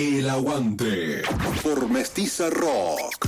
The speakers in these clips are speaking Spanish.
El Aguante por Mestiza Rock.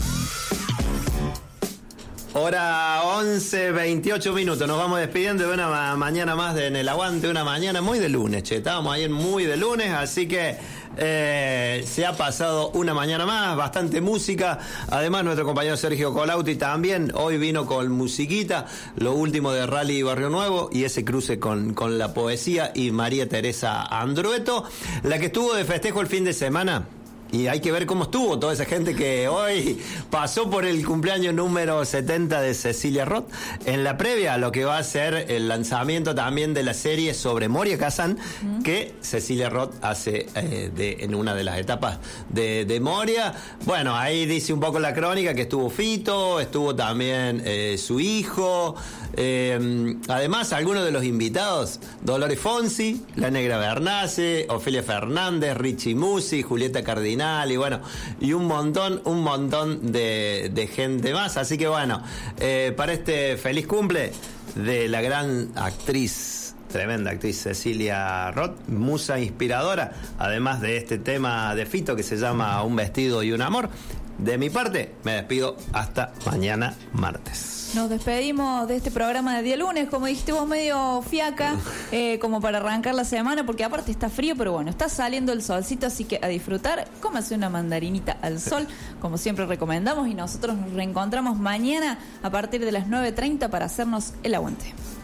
Hora 11:28 minutos. Nos vamos despidiendo de una mañana más en El Aguante, una mañana muy de lunes, che. Estábamos ayer muy de lunes, así que se ha pasado una mañana más, bastante música. Además, nuestro compañero Sergio Colauti también hoy vino con musiquita, lo último de Rally Barrio Nuevo y ese cruce con la poesía y María Teresa Andrueto, la que estuvo de festejo el fin de semana. Y hay que ver cómo estuvo toda esa gente que hoy pasó por el cumpleaños número 70 de Cecilia Roth. En la previa, lo que va a ser el lanzamiento también de la serie sobre Moria Kazan, que Cecilia Roth hace en una de las etapas de Moria. Bueno, ahí dice un poco la crónica que estuvo Fito, estuvo también su hijo. Además, algunos de los invitados: Dolores Fonsi, La Negra Bernace, Ofelia Fernández, Richie Musi, Julieta Cardinal, y bueno, y un montón de gente más. Así que bueno, para este feliz cumple de la gran actriz, tremenda actriz Cecilia Roth, musa inspiradora, además de este tema de Fito que se llama Un vestido y un amor. De mi parte, me despido hasta mañana martes. Nos despedimos de este programa de día lunes, como dijiste vos, medio fiaca, como para arrancar la semana, porque aparte está frío, pero bueno, está saliendo el solcito, así que a disfrutar. Cómase una mandarinita al sol, como siempre recomendamos, y nosotros nos reencontramos mañana a partir de las 9:30 para hacernos el aguante.